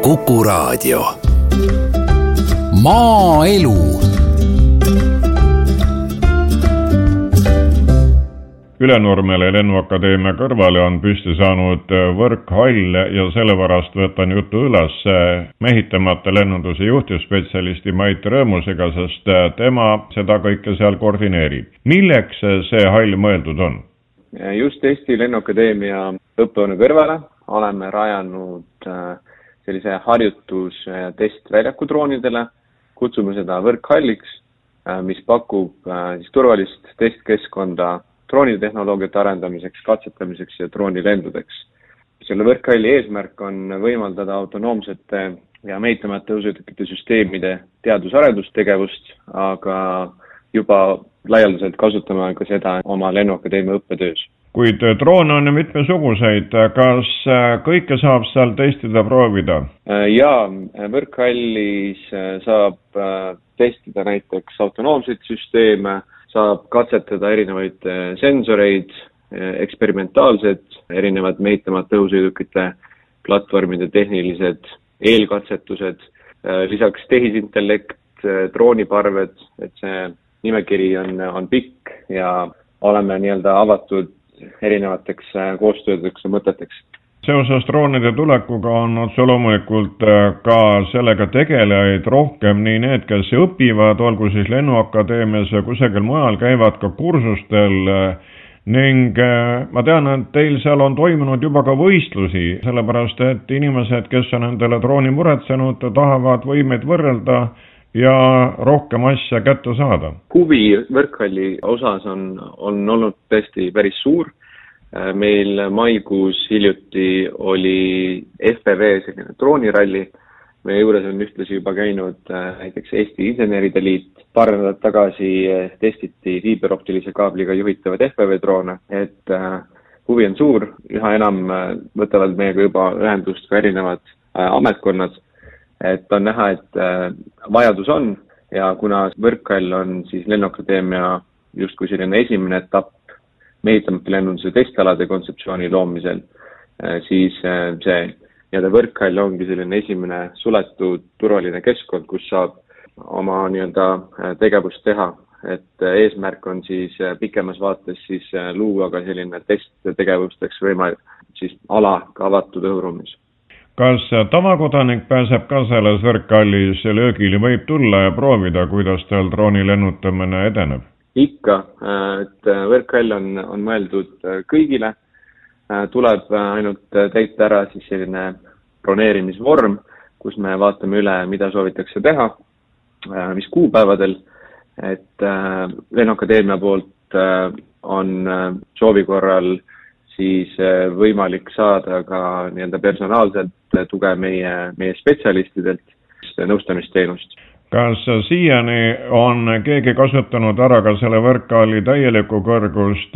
Kuku Raadio. Maaelu. Ülenurmele Lennuakadeemia kõrvale on püsti saanud võrkhall ja sellepärast võtan jutu üles mehitamata lennunduse juhtivspetsialisti Mait Rõõmusega, sest tema seda kõike seal koordineerib. Milleks see hall mõeldud on? Just Eesti Lennuakadeemia õppehoone kõrvale oleme rajanud sellise harjutus- ja testväljaku droonidele. Kutsume seda võrkhalliks, mis pakub turvalist testkeskkonda droonitehnoloogiate arendamiseks, katsetamiseks ja droonilendudeks. Selle võrkhalli eesmärk on võimaldada autonoomsete ja mehitamata õhusõidukite süsteemide teadus-arendustegevust, aga juba laialdaselt kasutame ka seda oma Lennuakadeemia õppetöös. Kuid droone on mitmesuguseid, kas kõike saab seal testida, proovida? Jaa, võrkhallis saab testida näiteks autonoomseid süsteeme, saab katsetada erinevaid sensoreid, eksperimentaalsed, erinevad mehitamata õhusõidukite platvormide tehnilised eelkatsetused, lisaks tehisintellekt, drooniparved, et see nimekiri on pikk ja oleme avatud erinevateks koostöödeks ja mõteteks. Seoses droonide tulekuga on otse loomulikult ka sellega tegelejaid rohkem, nii need, kes õpivad, olgu siis Lennuakadeemias ja kusagil mujal, käivad ka kursustel ning ma tean, et teil seal on toimunud juba ka võistlusi, sellepärast et inimesed, kes on endale drooni muretsenud, tahavad võimeid võrrelda ja rohkem asja kätte saada. Huvi võrkhalli osas on olnud tõesti päris suur. Meil maikuus hiljuti oli FPV selline drooniralli. Meie juures on ühtlasi juba käinud näiteks Eesti Inseneride Liit. Paar nädalat tagasi testiti fiiberoptilise kaabliga juhitavad FPV droone, et huvi on suur. Üha enam võtavad meiega juba ühendust ka erinevad ametkonnad. Et on näha, et vajadus on ja kuna võrkhall on siis Lennuakadeemia justkui selline esimene etapp mehitamata lennunduse testalade kontseptsiooni loomisel, siis see võrkhall ongi selline esimene suletud turvaline keskkond, kus saab oma tegevust teha. Et eesmärk on siis pikemas vaates siis luua ka selline testtegevusteks siis ala ka avatud õhuruumis. Kas tavakodanik pääseb ka selles võrkhallis löögile, võib tulla ja proovida, kuidas tal drooni lennutamine edeneb? Ikka, et võrkhall on mõeldud kõigile, tuleb ainult täita ära siis selline broneerimisvorm, kus me vaatame üle, mida soovitakse teha, mis kuupäevadel, et Lennuakadeemia poolt on soovi korral siis võimalik saada ka personaalselt tuge meie spetsialistidelt nõustamisteenust. Kas siiani on keegi kasutanud ära ka selle võrkhalli täielikku kõrgust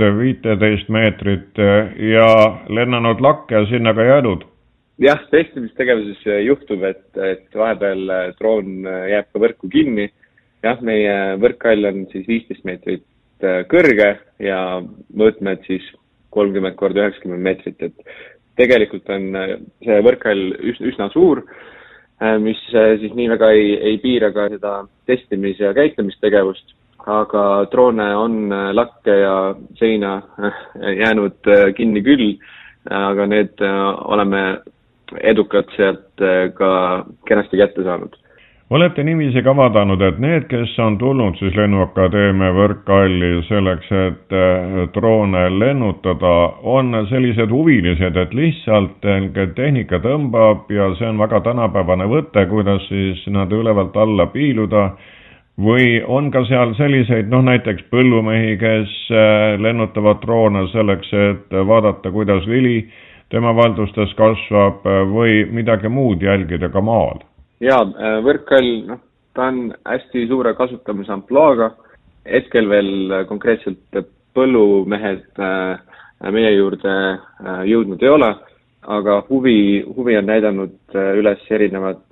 15 meetrit ja lennanud lakke ja sinna ka jäädud? Jah, testimistegevuses juhtub, et vahepeal droon jääb ka võrku kinni. Jah, meie võrkhall on siis 15 meetrit kõrge ja mõõtmed siis 30 × 90 meetrit, et tegelikult on see võrkhall üsna suur, mis siis nii väga ei piira ka seda testimis- ja käitlemistegevust, aga droone on lakke ja seina jäänud kinni küll, aga need oleme edukad sealt ka kenasti kätte saanud. Olete niiviisi ka vaadanud, et need, kes on tulnud siis Lennuakadeemia võrkhalli selleks, et droone lennutada, on sellised huvilised, et lihtsalt tehnika tõmbab ja see on väga tänapäevane võte, kuidas siis nad ülevalt alla piiluda, või on ka seal selliseid, näiteks põllumehi, kes lennutavad droone selleks, et vaadata, kuidas vili tema valdustes kasvab või midagi muud jälgida ka maal? Jaa, võrkhall, ta on hästi suure kasutamise ampluaaga. Hetkel veel konkreetselt põllumehed meie juurde jõudnud ei ole, aga huvi on näidanud üles erinevad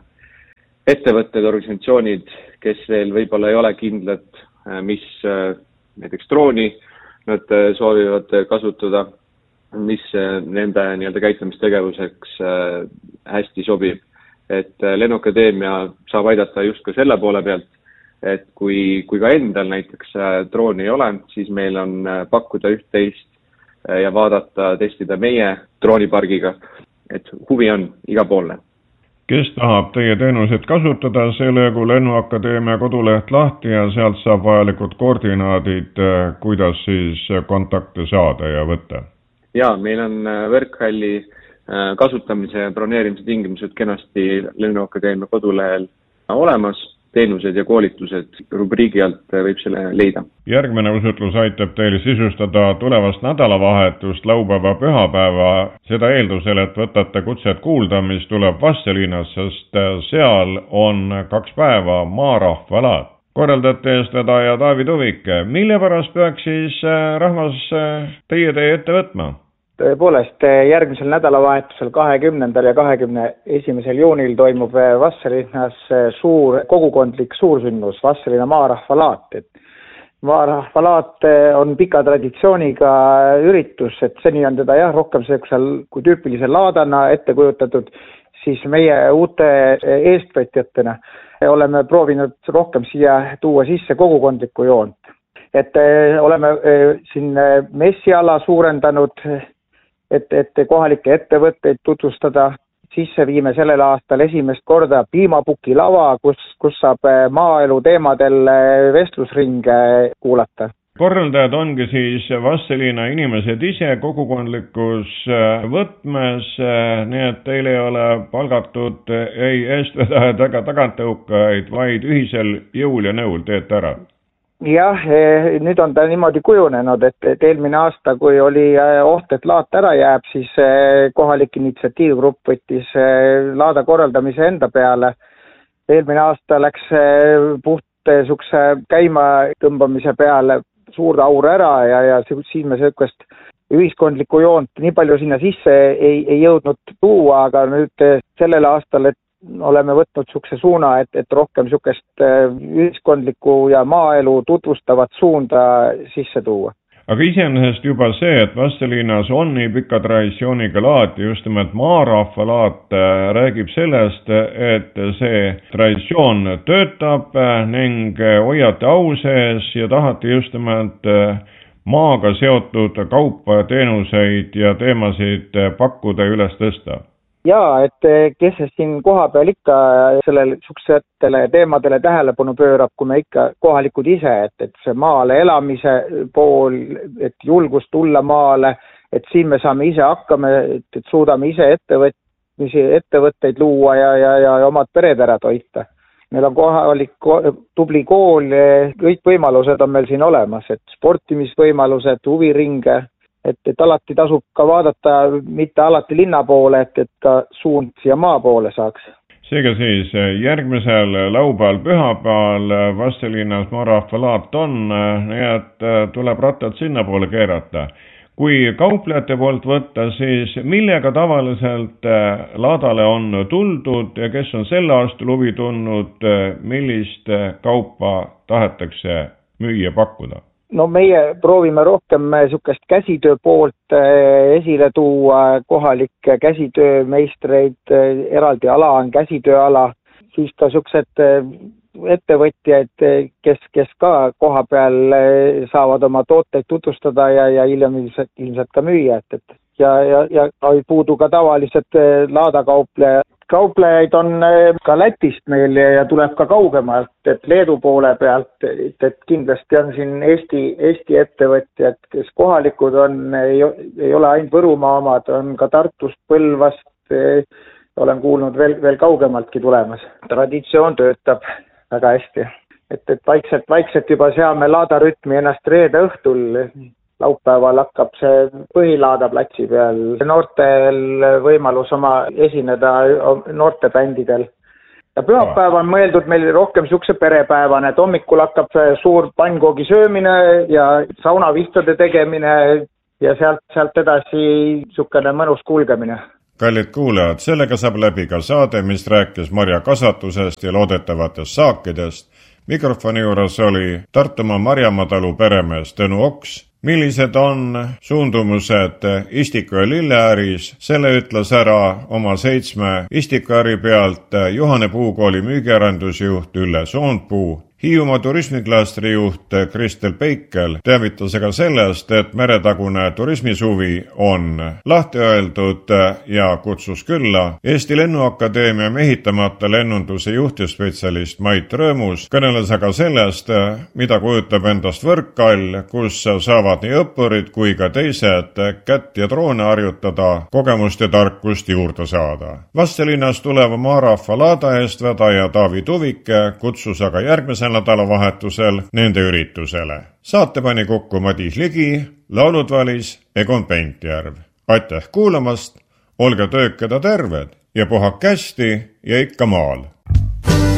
ettevõtted, organisatsioonid, kes veel võib-olla ei ole kindlad, mis näiteks drooni nad soovivad kasutada, mis nende käitlemistegevuseks hästi sobib. et Lennuakadeemia saab aidata just ka selle poole pealt, et kui ka endal näiteks drooni ei ole, siis meil on pakkuda üht-teist ja vaadata, testida meie droonipargiga, et huvi on igapoolne. Kes tahab teie teenuseid kasutada, see löögu Lennuakadeemia koduleht lahti ja sealt saab vajalikud koordinaadid, kuidas siis kontakte saada ja võtta. Ja, meil on võrkhalli kasutamise ja broneerimise tingimused kenasti Lennuakadeemia kodulehel olemas. Teenused ja koolitused rubriigi alt võib selle leida. Järgmine usutlus aitab teil sisustada tulevast nädalavahetust laupäeva pühapäeva, seda eeldusel, et võtate kutset kuulda, mis tuleb Vastseliinas, sest seal on 2 päeva maarahvalaat. Korraldate eestvedaja Taavi Tuvik, mille pärast peaks siis rahvas teie ette võtma? Tõepoolest, järgmisel nädalavahetusel 20. ja 21. juunil toimub Vastseliinas suur kogukondlik suursündmus, Vastseliina maarahvalaat. Maarahvalaat on pika traditsiooniga üritus, et seni on teda rohkem kui tüüpilise laadana ette kujutatud, siis meie uute eestvõtjatena oleme proovinud rohkem siia tuua sisse kogukondlikku joont. Et oleme siin messiala suurendanud, et kohalikke ettevõtteid tutvustada, sisse viime sellel aastal esimest korda piimapuki lava, kus saab maaelu teemadel vestlusringe kuulata. Korraldajad ongi siis Vastseliina inimesed ise kogukondlikus võtmes, nii et teil ei ole palgatud ei eestvedajad ega taganttõukajaid, vaid ühisel jõul ja nõul teete ära. Jah, nüüd on ta niimoodi kujunenud, et eelmine aasta, kui oli oht, et laat ära jääb, siis kohalik initsiatiivgrupp võttis laada korraldamise enda peale. Eelmine aasta läks puht sukse käima tõmbamise peale suur aur ära ja siin me sellist ühiskondlikku joont nii palju sinna sisse ei jõudnud tuua, aga nüüd sellel aastal, et oleme võtnud sukse suuna, et rohkem sukest ühiskondlikku ja maaelu tutvustavat suunda sisse tuua. Aga iseenesest juba see, et Vastseliinas on nii pika traditsiooniga laat, just nimelt maarahvalaat, räägib sellest, et see traditsioon töötab ning hoiate au sees ja tahate just nimelt maaga seotud kaupa, teenuseid ja teemasid pakkuda üles tõsta. Jaa, et kes siin koha peal ikka sellele suksetele teemadele tähelepanu pöörab, kui me ikka kohalikud ise, et see maale elamise pool, et julgus tulla maale, et siin me saame ise hakkame, et suudame ise ettevõtteid luua ja omad pered ära toita. Meil on kohalik tubli kool, kõik võimalused on meil siin olemas, et sportimisvõimalused, huviringe, et alati tasub ka vaadata, mitte alati linna poole, et ka suund siia maa poole saaks. Seega siis järgmisel laupäeval pühapäeval Vastseliinas maarahvalaat on, nii et tuleb rattad sinna poole keerata. Kui kauplejate poolt võtta, siis millega tavaliselt laadale on tuldud ja kes on selle aastal huvi tundnud, millist kaupa tahetakse müüa pakkuda? No meie proovime rohkem sukest käsitöö poolt esile tuua, kohalikke käsitöömeistreid, eraldi ala on käsitööala, siis ka suksed ettevõtjaid, kes ka koha peal saavad oma tooteid tutvustada ja hiljem ilmselt ka müüa, ja ei puudu ka tavalised laadakauplejad. Kauplejaid on ka Lätist meil ja tuleb ka kaugemalt, et Leedu poole pealt, et kindlasti on siin Eesti ettevõtjad, kes kohalikud on, ei ole ainult Võrumaa omad, on ka Tartust, Põlvast, olen kuulnud veel kaugemaltki tulemas. Traditsioon töötab väga hästi, et vaikselt juba seame laadarütmi ennast reede õhtul. Laupäeval hakkab see põhilaada platsi peal. Noortel võimalus oma esineda noortebändidel. Ja pühapäev on mõeldud meil rohkem sukse perepäevane, et hommikul hakkab suur pannkoogi söömine ja saunavihtade tegemine ja sealt edasi sukene mõnus kulgemine. Kallid kuulajad, sellega saab läbi ka saade, mis rääkis marjakasvatusest ja loodetavatest saakidest. Mikrofoni juures oli Tartumaa Marjamaa talu peremees Tõnu Oks. Millised on suundumused istiku- ja lilleäris, selle ütles ära oma 7 istikuäri pealt Juhane Puukooli müügiarendusjuht Ülle Soondpuu. Hiiumaa turismiklastri juht Kristel Peikel teavitas aga sellest, et meretagune turismisuvi on lahti öeldud ja kutsus külla Eesti Lennuakadeemia mehitamata lennunduse juhtivspetsialist Mait Rõõmus, kõneles aga sellest, mida kujutab endast võrkkall, kus saavad nii õppurid kui ka teised kätt ja droone harjutada, kogemust ja tarkust juurde saada. Vastelinnast tuleva maarahva laada eestvedaja Taavi Tuvike kutsus aga järgmisel nädalavahetusel nende üritusele. Saate pani kokku Madis Ligi, laulud valis Egon Pentjärv. Aitäh kuulamast, olge töökad ja terved ja puhake hästi ja ikka maal!